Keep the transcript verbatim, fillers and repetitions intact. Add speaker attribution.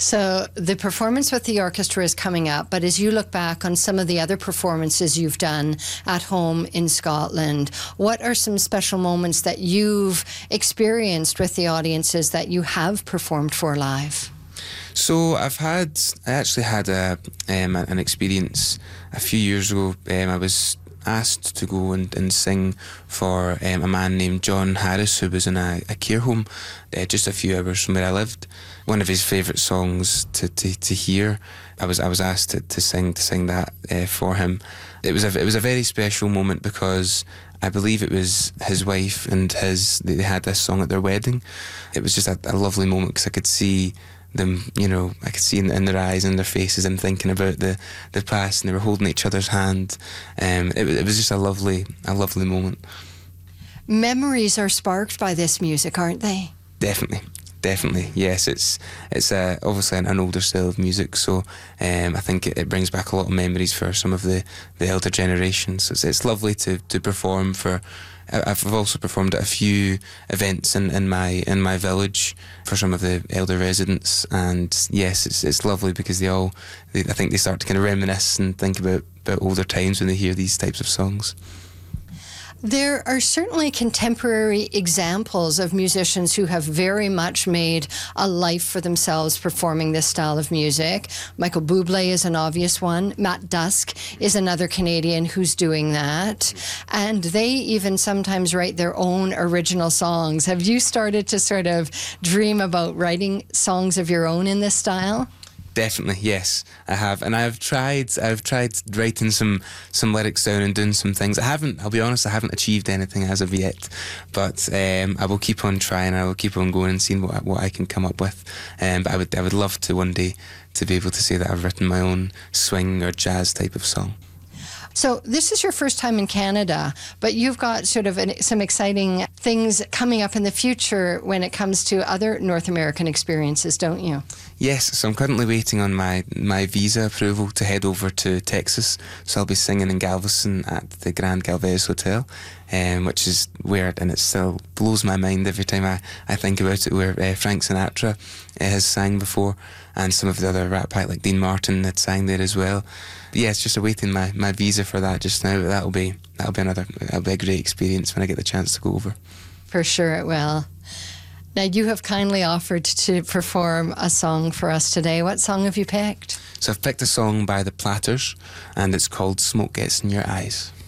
Speaker 1: So the performance with the orchestra is coming up, but as you look back on some of the other performances you've done at home in Scotland, what are some special moments that you've experienced with the audiences that you have performed for live?
Speaker 2: So I've had, I actually had a um, an experience a few years ago. Um, I was asked to go and, and sing for um, a man named John Harris, who was in a, a care home uh, just a few hours from where I lived. One of his favourite songs to, to, to hear. I was I was asked to, to sing to sing that uh, for him. It was a it was a very special moment because I believe it was his wife and his they had this song at their wedding. It was just a, a lovely moment because I could see them, you know, I could see in, in their eyes and their faces and thinking about the, the past, and they were holding each other's hand. Um, it, it was just a lovely, a lovely moment.
Speaker 1: Memories are sparked by this music, aren't they?
Speaker 2: Definitely, definitely. Yes, it's it's uh, obviously an, an older style of music, so um, I think it, it brings back a lot of memories for some of the, the elder generations. It's, it's lovely to, to perform for. I've also performed at a few events in, in my in my village for some of the elder residents, and yes, it's it's lovely because they all, they, I think they start to kind of reminisce and think about, about older times when they hear these types of songs.
Speaker 1: There are certainly contemporary examples of musicians who have very much made a life for themselves performing this style of music. Michael Bublé is an obvious one. Matt Dusk is another Canadian who's doing that. And they even sometimes write their own original songs. Have you started to sort of dream about writing songs of your own in this style?
Speaker 2: Definitely, yes, I have, and I've tried. I've tried writing some some lyrics down and doing some things. I haven't. I'll be honest. I haven't achieved anything as of yet, but um, I will keep on trying. I will keep on going and seeing what what I can come up with. Um, but I would I would love to one day to be able to say that I've written my own swing or jazz type of song.
Speaker 1: So this is your first time in Canada, but you've got sort of an, some exciting things coming up in the future when it comes to other North American experiences, don't you?
Speaker 2: Yes, so I'm currently waiting on my, my visa approval to head over to Texas. So I'll be singing in Galveston at the Grand Galvez Hotel, um, which is where, and it still blows my mind every time I, I think about it, where uh, Frank Sinatra uh, has sang before, and some of the other rat pack like Dean Martin had sang there as well. But yeah, it's just awaiting my, my visa for that just now. But that'll be that'll be another that'll be a great experience when I get the chance to go over.
Speaker 1: For sure it will. Now you have kindly offered to perform a song for us today. What song have you picked?
Speaker 2: So I've picked a song by the Platters, and it's called "Smoke Gets in Your Eyes."